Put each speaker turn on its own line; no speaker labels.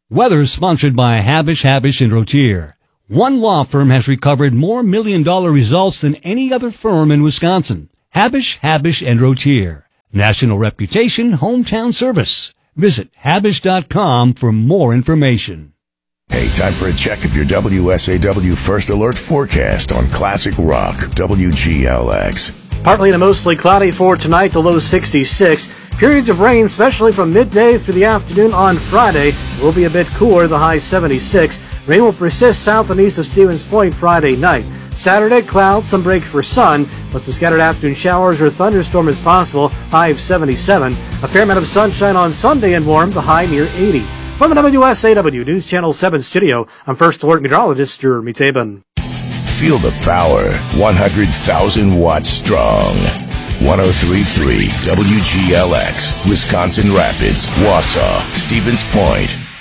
Weather is sponsored by Habish & Rotier. One law firm has recovered more million-dollar results than any other firm in Wisconsin. Habish & Rotier. National reputation, hometown service. Visit Habish.com for more information.
Hey, time for a check of your WSAW First Alert forecast on Classic Rock, WGLX.
Partly to mostly cloudy for tonight, the low 66. Periods of rain, especially from midday through the afternoon on Friday. It will be a bit cooler, the high 76. Rain will persist south and east of Stevens Point Friday night. Saturday, clouds, some break for sun, but some scattered afternoon showers or thunderstorm is possible, high of 77. A fair amount of sunshine on Sunday and warm, the high near 80. From the WSAW News Channel 7 studio, I'm First Alert Meteorologist Jeremy Tabin.
Feel the power, 100,000 watts strong. 103.3 WGLX, Wisconsin Rapids, Wausau, Stevens Point.